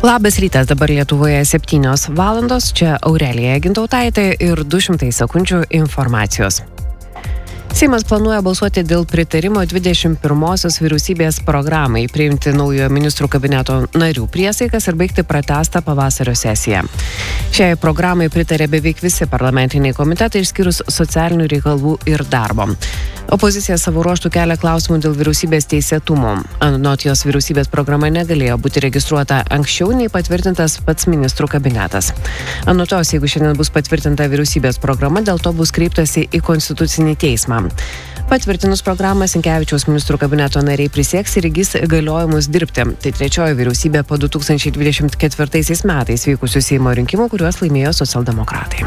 Labas rytas, dabar Lietuvoje 7 valandos, čia Aurelija Gintautaitė ir 200 sekundžių informacijos. Seimas planuoja balsuoti dėl pritarimo 21-osios vyriausybės programai, priimti naujojo ministrų kabineto narių priesaikas ir baigti pratęstą pavasario sesiją. Šiai programai pritarė beveik visi parlamentiniai komitetai išskyrus socialinių reikalų ir darbo. Opozicija savo ruožtų kelia klausimų dėl vyriausybės teisėtumo. Anot jos vyriausybės programa negalėjo būti registruota anksčiau nei patvirtintas pats ministrų kabinetas. Anot jos, jeigu šiandien bus patvirtinta vyriausybės programa, dėl to bus kreiptasi į Konstitucinį teismą. Patvirtinus programą, Sinkevičiaus ministrų kabineto nariai prisieks ir įgis įgaliojimus dirbti. Tai trečioji vyriausybė po 2024 metais vykusių Seimo rinkimų, kuriuos laimėjo socialdemokratai.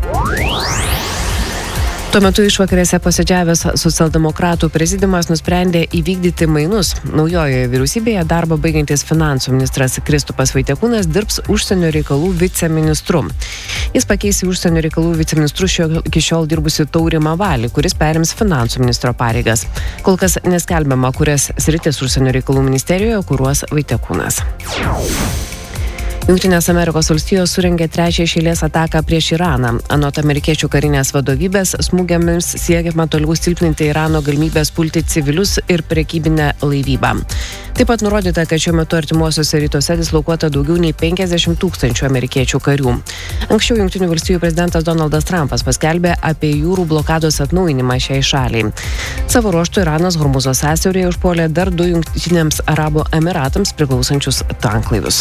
Tuo metu išvakarėse posėdžiavęs socialdemokratų prezidiumas nusprendė įvykdyti mainus. Naujojoje vyriausybėje darbą baigiantis finansų ministras Kristupas Vaitekūnas dirbs užsienio reikalų viceministru. Jis pakeis į užsienio reikalų viceministru iki šiol dirbusi Taurimą Valį, kuris perims finansų ministro pareigas. Kol kas neskelbiama, kurias sritis užsienio reikalų ministerijoje kuruos Vaitekūnas. Jungtinės Amerikos valstijos surengė trečią iš eilės ataką prieš Iraną. Anot amerikiečių karinės vadovybės, smūgiams siekiama toliau silpninti Irano galimybės pulti civilius ir prekybinę laivybą. Taip pat nurodyta, kad šiuo metu artimuosiuose rytuose dislokuota daugiau nei 50 000 amerikiečių karių. Anksčiau Jungtinių valstijų prezidentas Donaldas Trumpas paskelbė apie jūrų blokados atnaujinimą šiai šaliai. Savo ruožtu Iranas Hormuzo sąsiauryje užpuolė dar 2 Jungtiniams Arabų Emiratams priklausančius tanklaivius.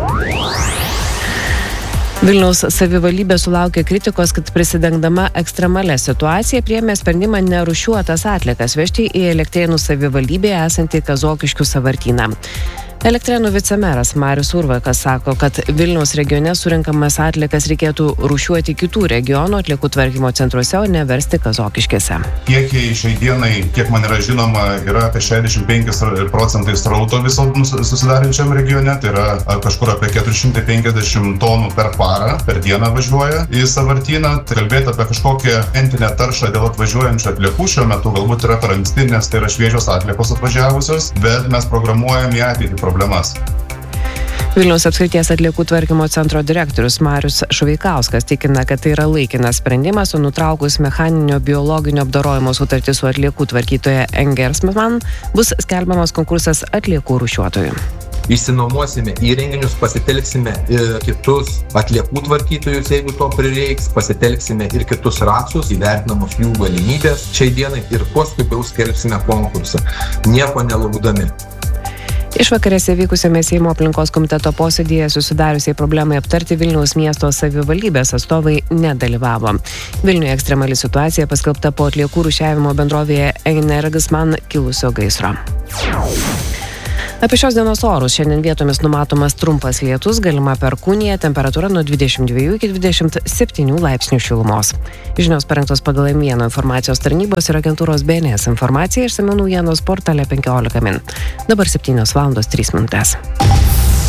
Vilniaus savivaldybė sulaukė kritikos, kad prisidengdama ekstremalia situacija priėmė sprendimą nerūšiuotas atliekas vežti į Elektrėnų savivaldybėje esantį Kazokiškių sąvartyną. Elektrėnų vicemeras Marius Urvakas sako, kad Vilniaus regione surinkamas atliekas reikėtų rūšiuoti kitų regionų atliekų tvarkymo centruose, o ne versti Kazokiškėse. Kiekiai šiai dienai, kiek man yra žinoma, yra apie 65% srauto viso susidarančiam regione, tai yra kažkur apie 450 tonų per parą, per dieną važiuoja į sąvartyną. Kalbėti apie kažkokią entinę taršą dėl atvažiuojančių atliekų šiuo metu galbūt yra per anksti, nes tai yra šviežios atliekos atvažiavusios, bet mes programuojam į ateitį problemas. Vilniaus apskrities atliekų tvarkymo centro direktorius Marius Šuveikauskas tikina, kad tai yra laikinas sprendimas, o nutraukus mechaninio biologinio apdorojimo sutartį su atliekų tvarkytoja Engersman bus skelbiamas konkursas atliekų rūšiuotojų. Išsinuomosime įrenginius, pasitelksime ir kitus atliekų tvarkytojus, jeigu to prireiks, pasitelksime ir kitus rasus, įvertinamos jų galimybės šiai dienai ir kuo skubiau skelbsime konkursą, nieko nelaukdami. Išvakarėse vykusiame Seimo aplinkos komiteto posėdyje susidariusiai problemai aptarti Vilniaus miesto savivaldybės atstovai nedalyvavo. Vilniuje ekstremali situacija paskelbta po atliekų rūšiavimo bendrovėje Engersman kilusio gaisro. Apie šios dienos orus šiandien vietomis numatomas trumpas lietus, galima perkūnija, temperatūra nuo 22 iki 27 laipsnių šilumos. Žinios parengtos pagal M1 informacijos tarnybos ir agentūros BNS informacija išsamiau naujienos portale 15 min. Dabar 7 valandos 3 minutės.